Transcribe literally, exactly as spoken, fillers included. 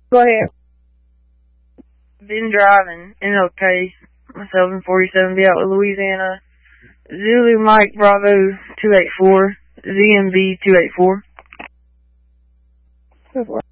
Go ahead. Been driving, N L K, myself in forty-seven, be out with Louisiana. Zulu Mike Bravo two eight four, Z M B two eight four. Good work.